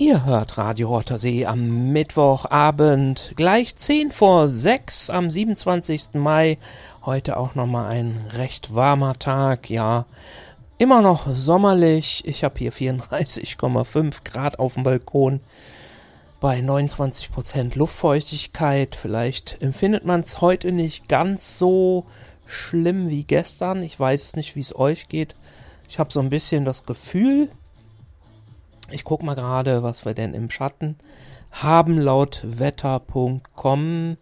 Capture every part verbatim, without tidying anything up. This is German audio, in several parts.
Ihr hört Radio Rottersee am Mittwochabend, gleich zehn vor sechs am siebenundzwanzigsten Mai. Heute auch nochmal ein recht warmer Tag, ja, immer noch sommerlich. Ich habe hier vierunddreißig Komma fünf Grad auf dem Balkon bei neunundzwanzig Prozent Luftfeuchtigkeit. Vielleicht empfindet man es heute nicht ganz so schlimm wie gestern. Ich weiß es nicht, wie es euch geht. Ich habe so ein bisschen das Gefühl, ich gucke mal gerade, was wir denn im Schatten haben, laut wetter punkt com.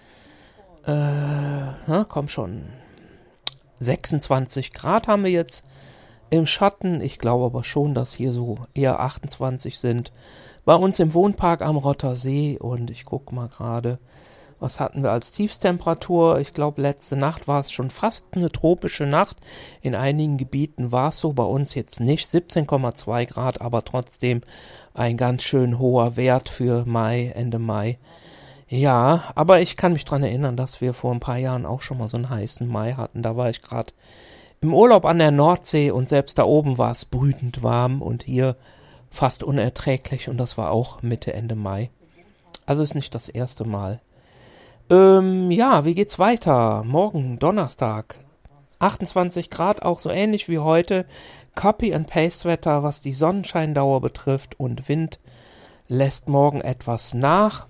Äh, na, komm schon. sechsundzwanzig Grad haben wir jetzt im Schatten. Ich glaube aber schon, dass hier so eher achtundzwanzig sind. Bei uns im Wohnpark am Rottersee. Und ich gucke mal gerade, was hatten wir als Tiefstemperatur? Ich glaube, letzte Nacht war es schon fast eine tropische Nacht. In einigen Gebieten war es so, bei uns jetzt nicht. siebzehn Komma zwei Grad, aber trotzdem ein ganz schön hoher Wert für Mai, Ende Mai. Ja, aber ich kann mich dran erinnern, dass wir vor ein paar Jahren auch schon mal so einen heißen Mai hatten. Da war ich gerade im Urlaub an der Nordsee und selbst da oben war es brütend warm und hier fast unerträglich und das war auch Mitte, Ende Mai. Also ist nicht das erste Mal. Ähm, ja, wie geht's weiter? Morgen, Donnerstag, achtundzwanzig Grad, auch so ähnlich wie heute. Copy-and-Paste-Wetter, was die Sonnenscheindauer betrifft, und Wind lässt morgen etwas nach.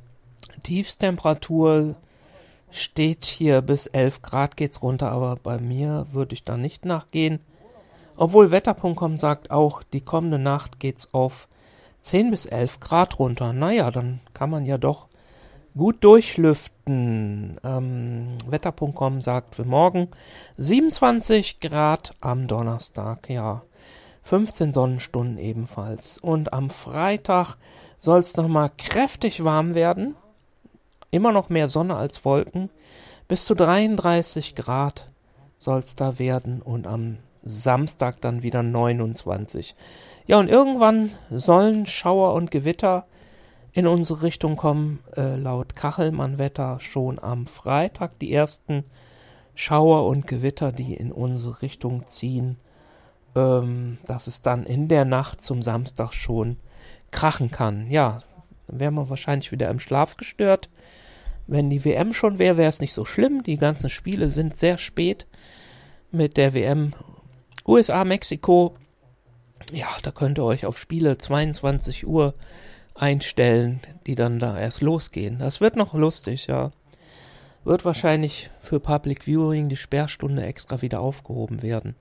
Tiefstemperatur steht hier bis elf Grad, geht's runter, aber bei mir würde ich da nicht nachgehen. Obwohl wetter punkt com sagt auch, die kommende Nacht geht's auf zehn bis elf Grad runter. Naja, dann kann man ja doch gut durchlüften. Ähm, wetter punkt com sagt für morgen siebenundzwanzig Grad am Donnerstag, ja, fünfzehn Sonnenstunden ebenfalls. Und am Freitag soll es nochmal kräftig warm werden. Immer noch mehr Sonne als Wolken. Bis zu dreiunddreißig Grad soll es da werden und am Samstag dann wieder neunundzwanzig. Ja, und irgendwann sollen Schauer und Gewitter in unsere Richtung kommen, äh, laut Kachelmann-Wetter schon am Freitag die ersten Schauer und Gewitter, die in unsere Richtung ziehen, ähm, dass es dann in der Nacht zum Samstag schon krachen kann. Ja, dann wären wir wahrscheinlich wieder im Schlaf gestört. Wenn die W M schon wäre, wäre es nicht so schlimm. Die ganzen Spiele sind sehr spät mit der W M U S A, Mexiko. Ja, da könnt ihr euch auf Spiele zweiundzwanzig Uhr einstellen, die dann da erst losgehen. Das wird noch lustig, ja. Wird wahrscheinlich für Public Viewing die Sperrstunde extra wieder aufgehoben werden.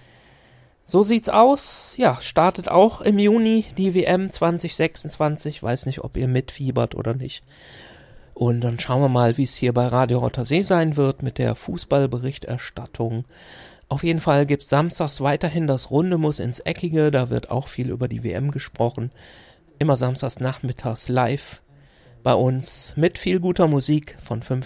So sieht's aus. Ja, startet auch im Juni die W M zwanzig sechsundzwanzig. Weiß nicht, ob ihr mitfiebert oder nicht. Und dann schauen wir mal, wie es hier bei Radio Rottersee sein wird mit der Fußballberichterstattung. Auf jeden Fall gibt's samstags weiterhin das Runde muss ins Eckige. Da wird auch viel über die W M gesprochen. Immer samstags nachmittags live bei uns mit viel guter Musik von fünf